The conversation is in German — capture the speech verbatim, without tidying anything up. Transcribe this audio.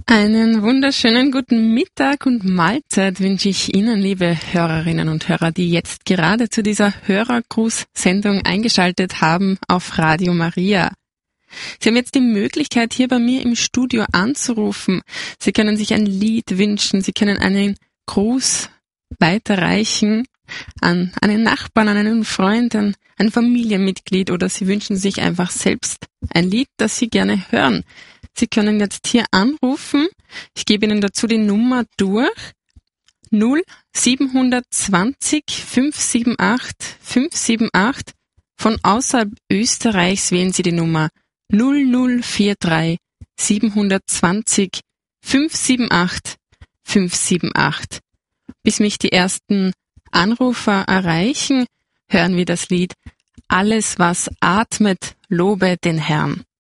Einen wunderschönen guten Mittag und Mahlzeit wünsche ich Ihnen, liebe Hörerinnen und Hörer, die jetzt gerade zu dieser Hörergruß-Sendung eingeschaltet haben auf Radio Maria. Sie haben jetzt die Möglichkeit, hier bei mir im Studio anzurufen. Sie können sich ein Lied wünschen, Sie können einen Gruß weiterreichen an einen Nachbarn, an einen Freund, an ein Familienmitglied oder Sie wünschen sich einfach selbst ein Lied, das Sie gerne hören. Sie können jetzt hier anrufen. Ich gebe Ihnen dazu die Nummer durch. null sieben zwanzig fünf sieben acht fünf sieben acht. Von außerhalb Österreichs wählen Sie die Nummer null null vier drei sieben zwanzig fünf sieben acht fünf sieben acht. Bis mich die ersten Anrufer erreichen, hören wir das Lied Alles, was atmet, lobe den Herrn.